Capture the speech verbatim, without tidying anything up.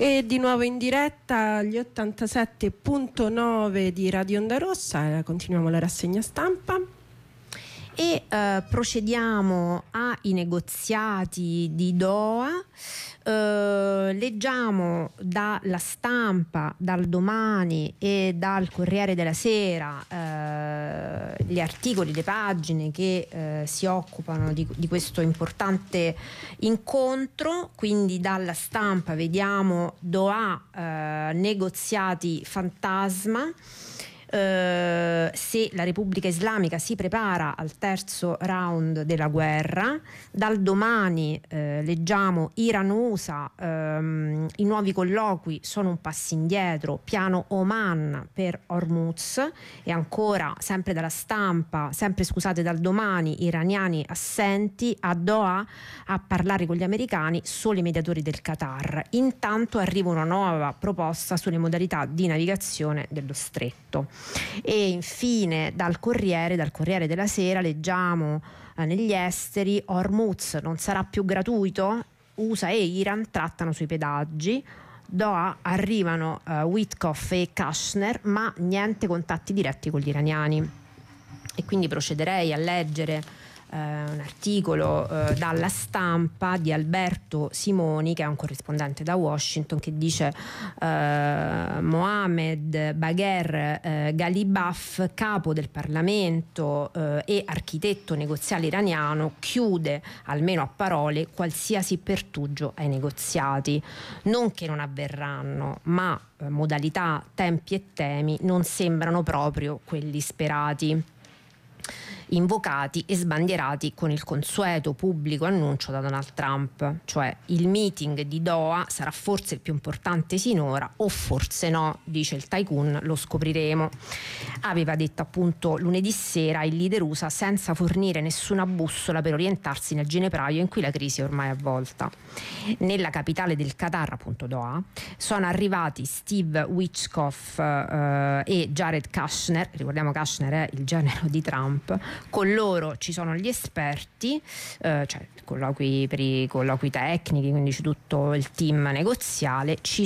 E di nuovo in diretta agli ottantasette virgola nove di Radio Onda Rossa, continuiamo la rassegna stampa. E eh, procediamo ai negoziati di Doha. Eh, leggiamo dalla Stampa, dal Domani e dal Corriere della Sera eh, gli articoli, le pagine che eh, si occupano di, di questo importante incontro. Quindi dalla Stampa vediamo Doha, eh, negoziati fantasma. Uh, se la Repubblica Islamica si prepara al terzo round della guerra. Dal Domani uh, leggiamo Iran-U S A, um, i nuovi colloqui sono un passo indietro, piano Oman per Hormuz. E ancora, sempre dalla Stampa, sempre scusate dal Domani, iraniani assenti a Doha a parlare con gli americani, solo i mediatori del Qatar. Intanto arriva una nuova proposta sulle modalità di navigazione dello stretto. E infine dal Corriere, dal Corriere della Sera leggiamo eh, negli esteri: Hormuz non sarà più gratuito, U S A e Iran trattano sui pedaggi. Doha arrivano eh, Witkoff e Kushner, ma niente contatti diretti con gli iraniani. E quindi procederei a leggere Uh, un articolo uh, dalla Stampa di Alberto Simoni, che è un corrispondente da Washington, che dice uh, Mohammed Bagher uh, Ghalibaf, capo del Parlamento uh, e architetto negoziale iraniano, chiude almeno a parole qualsiasi pertugio ai negoziati. Non che non avverranno, ma uh, modalità, tempi e temi non sembrano proprio quelli sperati, invocati e sbandierati con il consueto pubblico annuncio da Donald Trump, cioè il meeting di Doha sarà forse il più importante sinora, o forse no, dice il tycoon, lo scopriremo. Aveva detto appunto lunedì sera il leader U S A, senza fornire nessuna bussola per orientarsi nel ginepraio in cui la crisi è ormai avvolta. Nella capitale del Qatar, appunto Doha, sono arrivati Steve Witkoff eh, e Jared Kushner. Ricordiamo, Kushner è il genero di Trump. Con loro ci sono gli esperti, eh, cioè colloqui per i colloqui tecnici, quindi c'è tutto il team negoziale. Ci